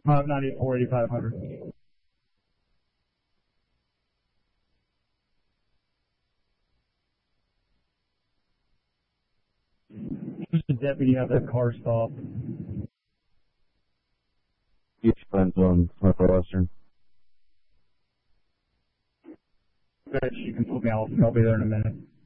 594, 8500. Who's the deputy at that car stop? Each friends on Northwestern. Bet you can put me off. I'll be there in a minute.